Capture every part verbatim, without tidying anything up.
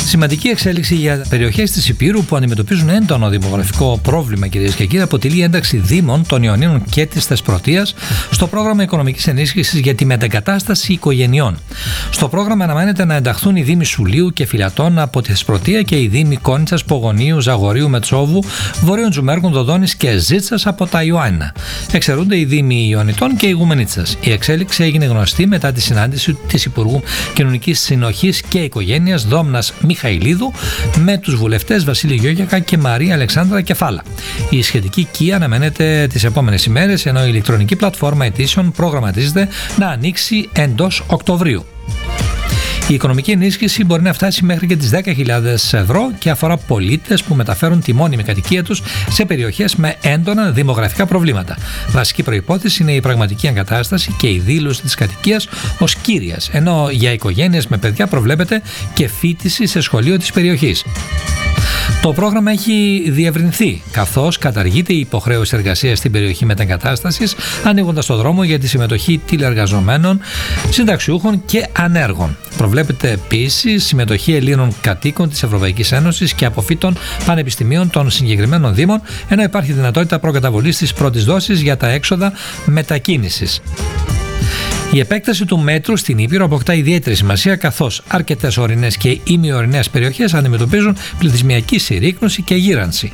Σημαντική εξέλιξη για περιοχές της Ηπείρου που αντιμετωπίζουν έντονο δημογραφικό πρόβλημα, κυρίες και κύριοι, αποτελεί η ένταξη δήμων των Ιωνίων και της Θεσπρωτείας στο πρόγραμμα οικονομικής ενίσχυσης για τη μετεγκατάσταση οικογενειών. Στο πρόγραμμα αναμένεται να ενταχθούν οι δήμοι Σουλίου και Φυλατών από τη Θεσπρωτεία και οι δήμοι Κόνιτσας, Πογονίου, Ζαγορίου, Μετσόβου, Βορείων Τζουμέρκων, Δοδόνης και Ζήτσας από τα Ιωάννα. Εξαιρούνται οι δήμοι Ιωνιτών και Ηγουμενίτσας. Η εξέλιξη έγινε γνωστή μετά τη συνάντηση της Υπουργού Κοινωνικής Συνοχής και Οικογένειας Δόμνας Μιχαηλίδου με τους βουλευτές Βασίλη Γιώγιακα και Μαρία Αλεξάνδρα Κεφάλα. Η σχετική κοία αναμένεται τις επόμενες ημέρες, ενώ η ηλεκτρονική πλατφόρμα αιτήσεων προγραμματίζεται να ανοίξει εντός Οκτωβρίου. Η οικονομική ενίσχυση μπορεί να φτάσει μέχρι και τις δέκα χιλιάδες ευρώ και αφορά πολίτες που μεταφέρουν τη μόνιμη κατοικία τους σε περιοχές με έντονα δημογραφικά προβλήματα. Βασική προϋπόθεση είναι η πραγματική εγκατάσταση και η δήλωση της κατοικίας ως κύριας, ενώ για οικογένειες με παιδιά προβλέπεται και φοιτηση σε σχολείο της περιοχής. Το πρόγραμμα έχει διευρυνθεί, καθώς καταργείται η υποχρέωση εργασίας στην περιοχή μετεγκατάστασης, ανοίγοντας το δρόμο για τη συμμετοχή τηλεεργαζομένων, συνταξιούχων και ανέργων. Προβλέπεται επίσης συμμετοχή Ελλήνων κατοίκων της Ευρωπαϊκής Ένωσης και αποφύτων πανεπιστημίων των συγκεκριμένων δήμων, ενώ υπάρχει δυνατότητα προκαταβολής της πρώτης δόσης για τα έξοδα μετακίνησης. Η επέκταση του μέτρου στην Ήπειρο αποκτά ιδιαίτερη σημασία, καθώς αρκετές ορεινές και ημιορεινές περιοχές αντιμετωπίζουν πληθυσμιακή συρρίκνωση και γύρανση.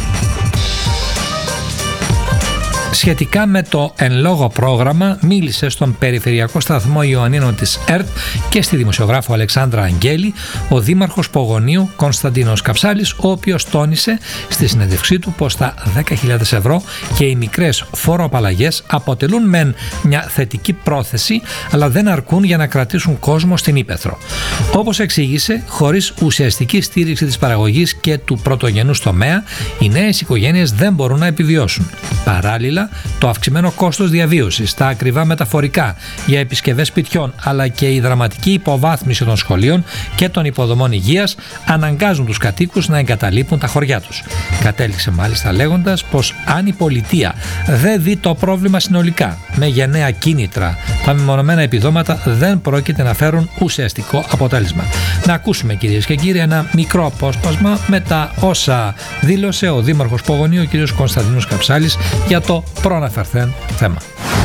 Σχετικά με το εν λόγω πρόγραμμα μίλησε στον Περιφερειακό Σταθμό Ιωαννίνων της ΕΡΤ και στη δημοσιογράφο Αλεξάνδρα Αγγέλη ο Δήμαρχος Πογονίου Κωνσταντίνος Καψάλης, ο οποίος τόνισε στη συνέντευξή του πως τα δέκα χιλιάδες ευρώ και οι μικρές φόροαπαλλαγές αποτελούν μεν μια θετική πρόθεση, αλλά δεν αρκούν για να κρατήσουν κόσμο στην ύπαιθρο. Όπως εξήγησε, χωρίς ουσιαστική στήριξη της παραγωγής και του πρωτογενούς τομέα, οι νέες οικογένειες δεν μπορούν να επιβιώσουν. Παράλληλα, το αυξημένο κόστος διαβίωσης, τα ακριβά μεταφορικά για επισκευές σπιτιών, αλλά και η δραματική υποβάθμιση των σχολείων και των υποδομών υγείας αναγκάζουν τους κατοίκους να εγκαταλείπουν τα χωριά τους. Κατέληξε μάλιστα λέγοντας πως αν η πολιτεία δεν δει το πρόβλημα συνολικά, με γενναία κίνητρα, τα μεμονωμένα επιδόματα δεν πρόκειται να φέρουν ουσιαστικό αποτέλεσμα. Να ακούσουμε, κυρίες και κύριοι, ένα μικρό απόσπασμα με τα όσα δήλωσε ο Δήμαρχος Πογονίου, ο κ. Κωνσταντίνος Καψάλης, για το προαναφερθέν θέμα.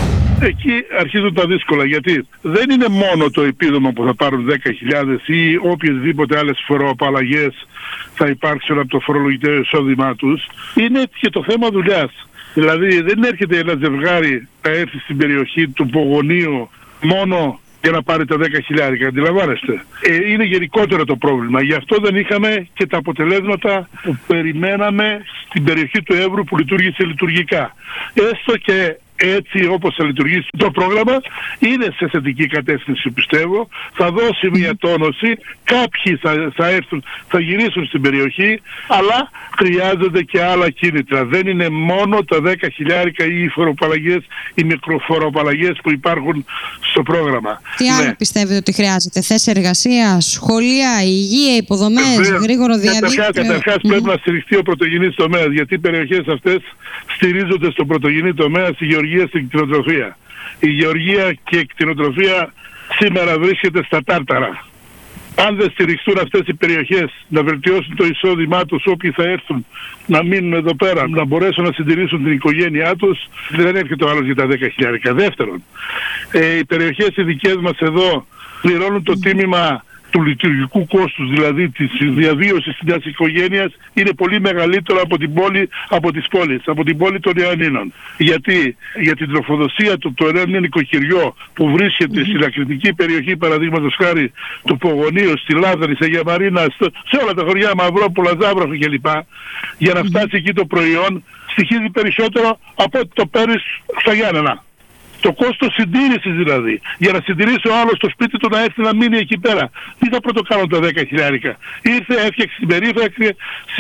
Εκεί αρχίζουν τα δύσκολα, γιατί δεν είναι μόνο το επίδομα που θα πάρουν δέκα χιλιάδες ή οποιασδήποτε άλλες φοροαπαλλαγές θα υπάρξουν από το φορολογικό εισόδημά τους, είναι και το θέμα δουλειάς. Δηλαδή δεν έρχεται ένα ζευγάρι να έρθει στην περιοχή του Πογονίου μόνο για να πάρει τα δέκα χιλιάρικα, αντιλαμβάνεστε. Ε, είναι γενικότερο το πρόβλημα. Γι' αυτό δεν είχαμε και τα αποτελέσματα που περιμέναμε στην περιοχή του Εύρου που λειτουργήσε λειτουργικά. Έστω και έτσι όπως θα λειτουργήσει το πρόγραμμα, είναι σε θετική κατεύθυνση, πιστεύω. Θα δώσει μια τόνωση, κάποιοι θα, θα έρθουν, θα γυρίσουν στην περιοχή, αλλά χρειάζονται και άλλα κίνητρα. Δεν είναι μόνο τα δέκα χιλιάρικα ή οι φοροπαλλαγές, οι μικροφοροπαλλαγές που υπάρχουν στο πρόγραμμα. Τι άλλο ναι. πιστεύετε ότι χρειάζεται? Θέσεις εργασίας, σχολεία, υγεία, υποδομές, Βέβαια, γρήγορο διαδίκτυο? Καταρχάς, καταρχάς mm. πρέπει να στηριχτεί ο πρωτογενής τομέας, γιατί οι περιοχές αυτές στηρίζονται στον πρωτογενή τομέα, στη γεωργία, στην κτηνοτροφία. Η γεωργία και η κτηνοτροφία σήμερα βρίσκεται στα τάρταρα. Αν δεν στηριχτούν αυτές οι περιοχές να βελτιώσουν το εισόδημά τους, όποιοι θα έρθουν να μείνουν εδώ πέρα, να μπορέσουν να συντηρήσουν την οικογένειά τους, δεν έρχεται ο άλλος για τα δέκα χιλιάρικα. Δεύτερον, ε, οι περιοχές οι δικές μας εδώ πληρώνουν το τίμημα του λειτουργικού κόστους, δηλαδή της διαβίωσης μιας οικογένειας, είναι πολύ μεγαλύτερο από την πόλη, από τις πόλεις, από την πόλη των Ιωαννίνων. Γιατί για την τροφοδοσία του, το ένα νοικοκυριό που βρίσκεται στην ακριτική περιοχή, παραδείγματος χάρη του Πογονίου, στη Λάδανη, σε Γιαμαρίνα, στο, σε όλα τα χωριά, Μαυρόπουλα, Ζάβραχο κλπ. Για να φτάσει εκεί το προϊόν, στοιχίζει περισσότερο από ό,τι το παίρνεις στα Γιάννενα. Το κόστος συντήρησης δηλαδή. Για να συντηρήσει ο άλλος στο σπίτι του να έρθει να μείνει εκεί πέρα. Τι θα πρώτο κάνουν τα δέκα χιλιάρικα? Ήρθε, έφτιαξε την περίφραξη,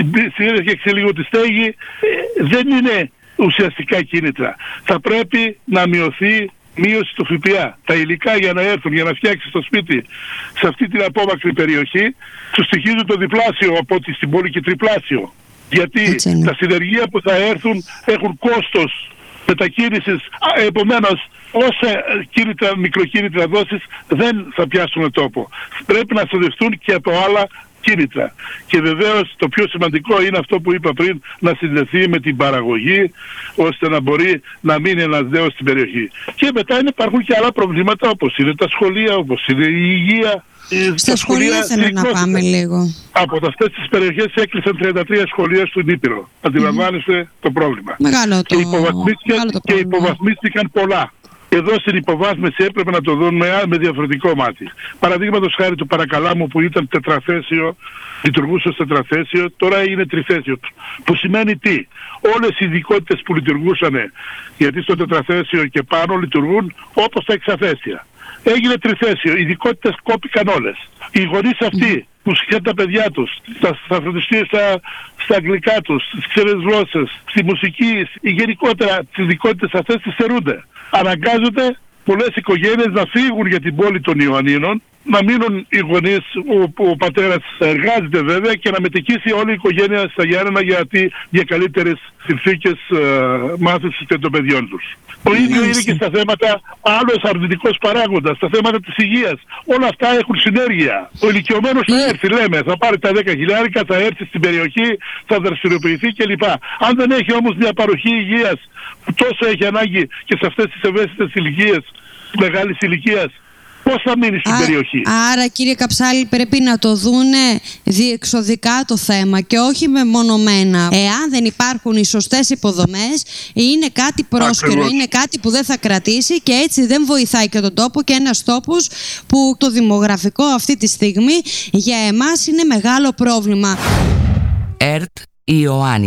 έφτιαξε λίγο τη στέγη. Ε, δεν είναι ουσιαστικά κίνητρα. Θα πρέπει να μειωθεί μείωση του ΦΠΑ. Τα υλικά για να έρθουν, για να φτιάξει το σπίτι σε αυτή την απόμακρη περιοχή, του στοιχίζουν το διπλάσιο από ό,τι στην πόλη και τριπλάσιο. Γιατί τα συνεργεία που θα έρθουν έχουν κόστος μετακίνησης, επομένως όσα κίνητρα, μικροκίνητρα δόσεις δεν θα πιάσουν τόπο. Πρέπει να συνδευτούν και από άλλα κίνητρα. Και βεβαίως το πιο σημαντικό είναι αυτό που είπα πριν, να συνδεθεί με την παραγωγή, ώστε να μπορεί να μείνει ένας νέος στην περιοχή. Και μετά υπάρχουν και άλλα προβλήματα, όπως είναι τα σχολεία, όπως είναι η υγεία. Στα σχολεία θέλω να πάμε λίγο. Από αυτές τις περιοχές έκλεισαν τριάντα τρία σχολεία στην Ήπειρο. Αντιλαμβάνεστε mm. το πρόβλημα. Μεγάλο το, και υποβαθμίστηκαν, μεγάλο το και υποβαθμίστηκαν πολλά. Εδώ στην υποβάθμιση έπρεπε να το δούμε με διαφορετικό μάτι. Παραδείγματος χάρη του Παρακαλάμου που ήταν τετραθέσιο, λειτουργούσε ως τετραθέσιο, τώρα είναι τριθέσιο. Που σημαίνει τι? Όλες οι ειδικότητες που λειτουργούσαν, γιατί στο τετραθέσιο και πάνω λειτουργούν όπως τα εξαθέσια. Έγινε τριθέσιο, οι ειδικότητες κόπηκαν όλες. Οι γονείς αυτοί που συγχαίρουν τα παιδιά τους, στα, στα φροντιστήρια, στα, στα αγγλικά τους, στις ξένες γλώσσες, στη μουσική, γενικότερα τις ειδικότητες αυτές τις στερούνται. Αναγκάζονται πολλές οικογένειες να φύγουν για την πόλη των Ιωαννίνων, να μείνουν οι γονείς, ο, ο πατέρας εργάζεται βέβαια, και να μετεκίσει όλη η οικογένεια στα Γιάννενα γιατί για καλύτερες συνθήκες ε, μάθησης και των παιδιών τους. Το ίδιο είναι και στα θέματα, άλλος αρνητικός παράγοντας, στα θέματα της υγείας. Όλα αυτά έχουν συνέργεια. Ο ηλικιωμένος θα έρθει, λέμε, θα πάρει τα δέκα χιλιάρικα, θα έρθει στην περιοχή, θα δραστηριοποιηθεί κλπ. Αν δεν έχει όμως μια παροχή υγείας που τόσο έχει ανάγκη και σε αυτές τις ευαίσθητες ηλικίες, μεγάλης ηλικίας, πώς θα μείνει στην Α, περιοχή? Άρα κύριε Καψάλη, πρέπει να το δούνε διεξοδικά το θέμα και όχι μεμονωμένα. Εάν δεν υπάρχουν οι σωστές υποδομές, είναι κάτι πρόσκαιρο, Ακριβώς. είναι κάτι που δεν θα κρατήσει και έτσι δεν βοηθάει και τον τόπο, και ένας τόπος που το δημογραφικό αυτή τη στιγμή για εμάς είναι μεγάλο πρόβλημα. ΕΡΤ Ιωάννη.